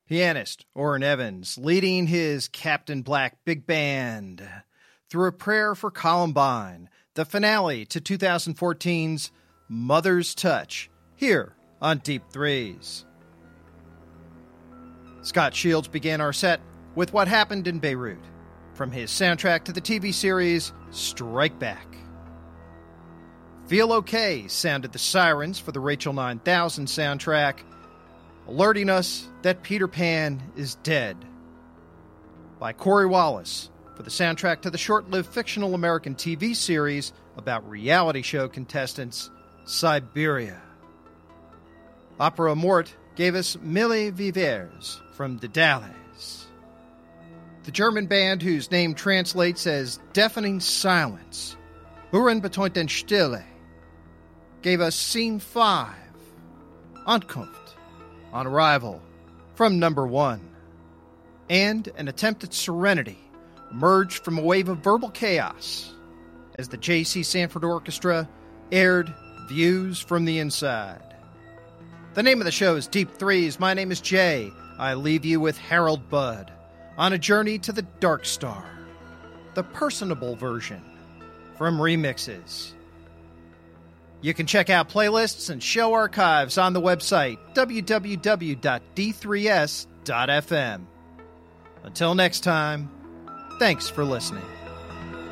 Pianist Orrin Evans leading his Captain Black Big Band through A Prayer for Columbine, the finale to 2014's Mother's Touch, here on Deep Threes. Scott Shields began our set with What Happened in Beirut, from his soundtrack to the TV series Strike Back. Feel OK sounded the sirens for the Rachel 9000 soundtrack, alerting us that Peter Pan is dead, by Corey Wallace for the soundtrack to the short-lived fictional American TV series about reality show contestants Siberia. Opera Mort gave us Mille Vivers from Daedalus. The German band, whose name translates as Deafening Silence, Hören bedeuten Stille, gave us Scene 5, Ankunft, On Arrival, from Number 1. And an attempt at serenity emerged from a wave of verbal chaos as the J.C. Sanford Orchestra aired Views from the Inside. The name of the show is Deep Threes. My name is Jay. I leave you with Harold Budd on a journey to the Dark Star, the personable version from Remixes. You can check out playlists and show archives on the website www.d3s.fm. Until next time, thanks for listening.